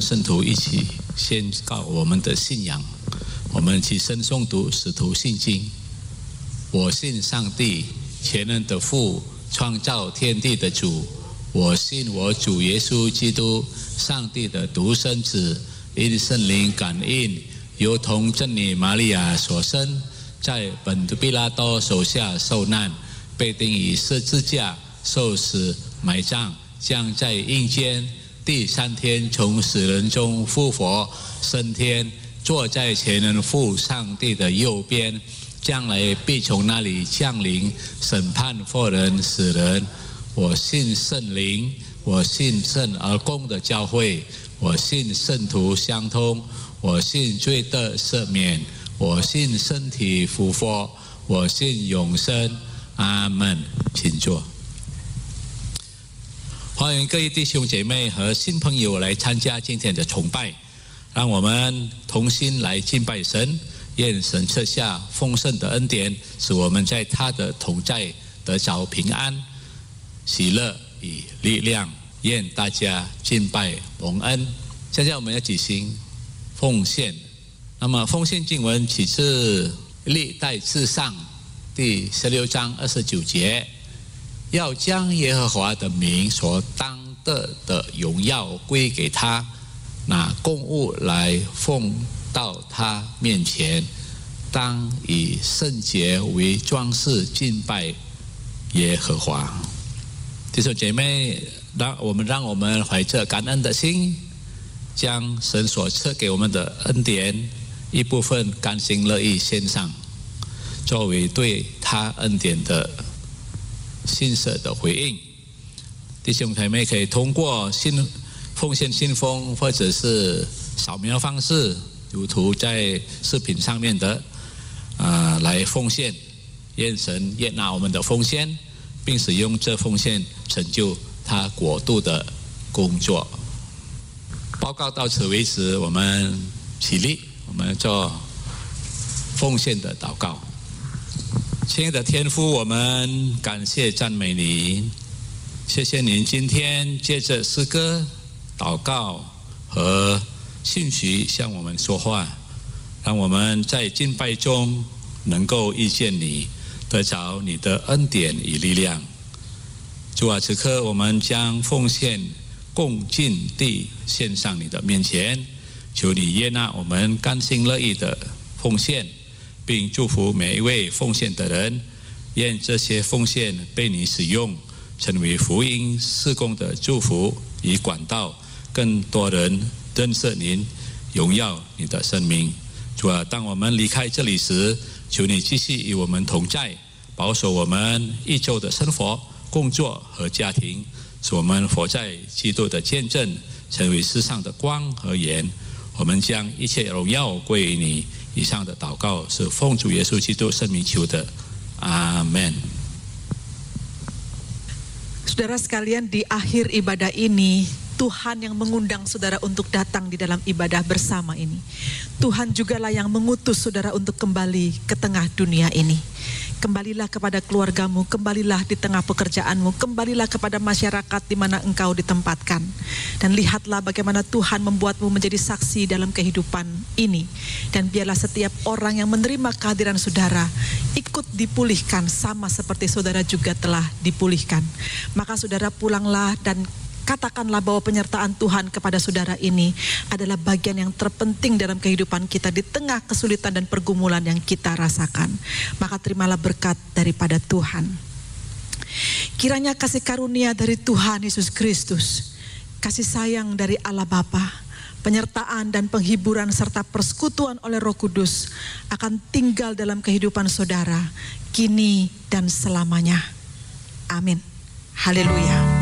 圣徒一起宣告我们的信仰，我们起身诵读使徒信经。我信上帝，全能的父，创造天地的主。我信我主耶稣基督，上帝的独生子，因圣灵感应，由同真理玛利亚所生，在本都比拉多手下受难，被钉于十字架，受死，埋葬，将在阴间第3天从死人中复活，升天，坐在全能父上帝的右边，将来必从那里降临，审判活人死人。我信圣灵，我信圣而公的教会，我信圣徒相通，我信罪得赦免，我信身体复活，我信永生。阿门。请坐。欢迎各位弟兄姐妹和新朋友来参加今天的崇拜，让我们同心来敬拜神，愿神赐下丰盛的恩典，使我们在他的同在得着平安、喜乐与力量。愿大家敬拜蒙恩。现在我们要举行奉献，那么奉献经文起自历代志上第16章29节，要将耶和华的名所当得的荣耀归给他，拿供物来奉到他面前，当以圣洁为装饰敬拜耶和华。弟兄姐妹，让我们怀着感恩的心，将神所赐给我们的恩典一部分甘心乐意献上，作为对他恩典的信实的回应。弟兄姐妹可以通过奉献信封或者是扫描方式，如图在视频上面的来奉献，愿神悦纳我们的奉献，并使用这奉献成就他国度的工作。报告到此为止，我们起立，我们做奉献的祷告。亲爱的天父，我们感谢赞美你，谢谢您今天借着诗歌、祷告和信息向我们说话，让我们在敬拜中能够遇见你，得着你的恩典与力量。主啊，此刻我们将奉献恭敬地献上你的面前，求你悦纳我们甘心乐意的奉献，并祝福每一位奉献的人，愿这些奉献被你使用，成为福音事工的祝福与管道，更多人认识您，荣耀你的生命。主啊，当我们离开这里时，求你继续与我们同在，保守我们一周的生活、工作和家庭，使我们活在基督的见证，成为世上的光和盐。我们将一切荣耀归于你。以上的祷告是奉主耶稣基督圣名求的，阿们。 Saudara sekalian, di akhir ibadah ini Tuhan yang mengundang saudara untuk datang di dalam ibadah bersama ini. Tuhan jugalah yang mengutus saudara untuk kembali ke tengah dunia ini. Kembalilah kepada keluargamu, kembalilah di tengah pekerjaanmu, kembalilah kepada masyarakat di mana engkau ditempatkan. Dan lihatlah bagaimana Tuhan membuatmu menjadi saksi dalam kehidupan ini. Dan biarlah setiap orang yang menerima kehadiran saudara ikut dipulihkan sama seperti saudara juga telah dipulihkan. Maka saudara pulanglah dan katakanlah bahwa penyertaan Tuhan kepada saudara ini adalah bagian yang terpenting dalam kehidupan kita di tengah kesulitan dan pergumulan yang kita rasakan. Maka terimalah berkat daripada Tuhan. Kiranya kasih karunia dari Tuhan Yesus Kristus, kasih sayang dari Allah Bapa, penyertaan dan penghiburan serta persekutuan oleh Roh Kudus akan tinggal dalam kehidupan saudara kini dan selamanya. Amin. Haleluya.